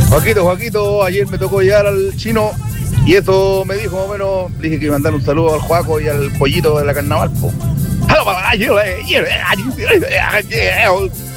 Joaquito, ayer me tocó llegar al chino y eso me dijo más o menos, le dije que mandar un saludo al Joaco y al pollito de la carnaval, po.